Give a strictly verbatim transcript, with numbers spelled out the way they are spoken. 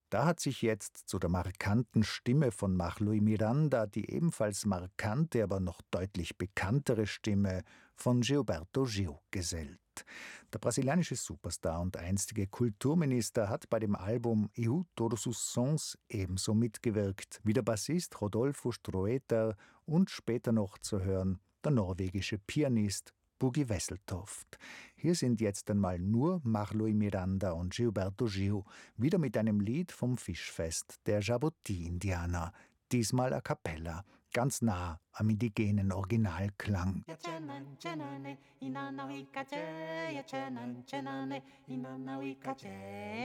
Da hat sich jetzt zu der markanten Stimme von Marlui Miranda die ebenfalls markante, aber noch deutlich bekanntere Stimme von Gilberto Gil gesellt. Der brasilianische Superstar und einstige Kulturminister hat bei dem Album Eu Todos os Sons ebenso mitgewirkt wie der Bassist Rodolfo Stroeter und später noch zu hören der norwegische Pianist Boogie Wesseltoft. Hier sind jetzt einmal nur Marlui Miranda und Gilberto Gil, wieder mit einem Lied vom Fischfest der Jabuti-Indianer, diesmal a cappella, ganz nah am indigenen Originalklang.